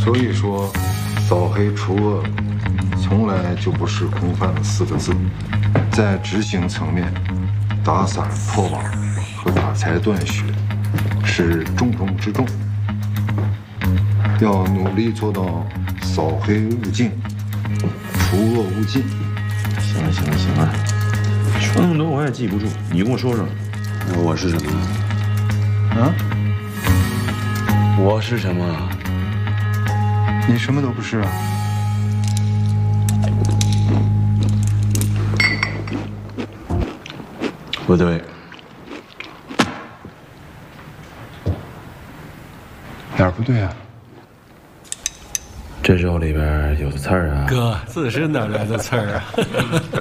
所以说，扫黑除恶从来就不是空泛的4个字，在执行层面，打散破网和打财断血是重中之重，要努力做到扫黑勿尽，除恶务尽。 行了行了行了，说那么多我也记不住，你跟我说说，我是什么？啊？我是什么？ 你什么都不是啊。 不对。 哪儿不对啊？ 这肉里边有刺儿啊！ 哥，自身哪来的刺儿啊？